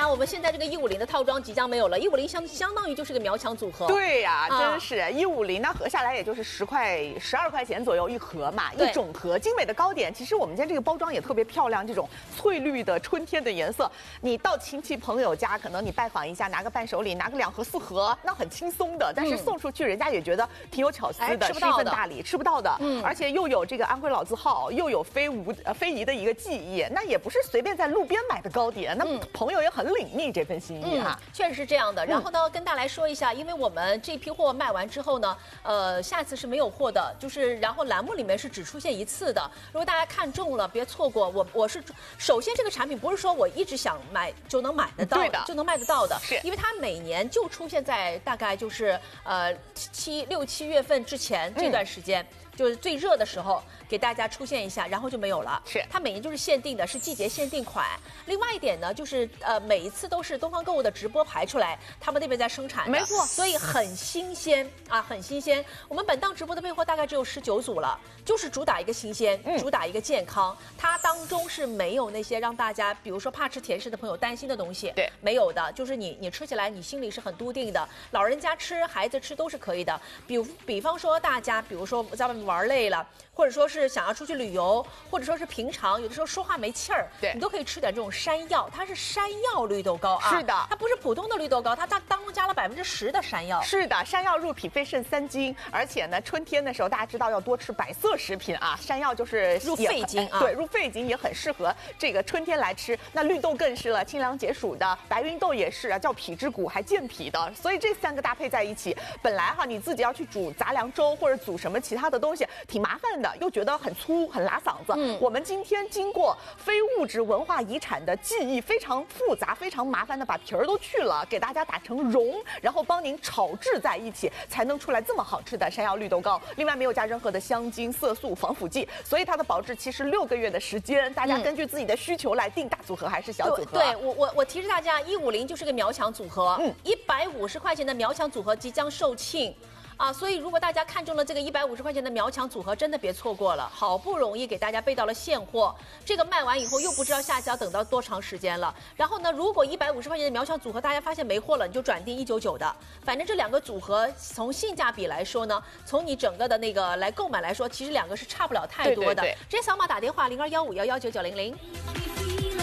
我们现在这个150的套装即将没有了，150相当于就是个苗强组合。 对呀，真是150，那合下来也就是12块钱左右一盒嘛，一整盒精美的糕点。其实我们今天这个包装也特别漂亮，这种翠绿的春天的颜色，你到亲戚朋友家，可能你拜访一下，拿个伴手礼，拿个2盒4盒，那很轻松的。但是送出去，人家也觉得挺有巧思的，是一份大礼，吃不到的。而且又有这个安徽老字号，又有非遗的一个技艺，那也不是随便在路边买的糕点，那朋友也很领逆这份心意哈。 确实是这样的。然后呢，跟大家来说一下，因为我们这批货卖完之后呢，下次是没有货的，就是然后栏目里面是只出现一次的。如果大家看中了，别错过。我是首先这个产品不是说我一直想买就能买得到的，就能卖得到的，是因为它每年就出现在大概就是6、7月份之前这段时间。就是最热的时候给大家出现一下，然后就没有了。是它每年就是限定的，是季节限定款。另外一点呢，就是每一次都是东方购物的直播排出来，他们那边在生产的，没错，所以很新鲜啊，很新鲜。我们本档直播的备货大概只有19组了，就是主打一个新鲜，主打一个健康。它当中是没有那些让大家，比如说怕吃甜食的朋友担心的东西，对，没有的，就是你吃起来你心里是很笃定的，老人家吃、孩子吃都是可以的。比方说大家，比如说在外面玩累了，或者说是想要出去旅游，或者说是平常有的时候说话没气儿，对，你都可以吃点这种山药，它是山药绿豆糕啊，是的，它不是普通的绿豆糕，它当中加了10%的山药，是的，山药入脾肺肾3经，而且呢，春天的时候大家知道要多吃白色食品啊，山药就是入肺经啊，对，入肺经也很适合这个春天来吃。那绿豆更是了，清凉解暑的，白芸豆也是啊，叫脾之谷，还健脾的，所以这3个搭配在一起，本来哈你自己要去煮杂粮粥或者煮什么其他的东西。挺麻烦的，又觉得很粗很拉嗓子。我们今天经过非物质文化遗产的技艺，非常复杂、非常麻烦的把皮儿都去了，给大家打成蓉，然后帮您炒制在一起，才能出来这么好吃的山药绿豆糕。另外没有加任何的香精、色素、防腐剂，所以它的保质期是6个月的时间。大家根据自己的需求来定大组合还是小组合。对，我提示大家，150就是个苗强组合，150块钱的苗强组合即将售罄。啊，所以如果大家看中了这个150块钱的苗强组合，真的别错过了，好不容易给大家备到了现货，这个卖完以后又不知道下次要等到多长时间了。然后呢，如果150块钱的苗强组合大家发现没货了，你就转订199的，反正这2个组合从性价比来说呢，从你整个的那个来购买来说，其实2个是差不了太多的。直接扫码打电话0215119900。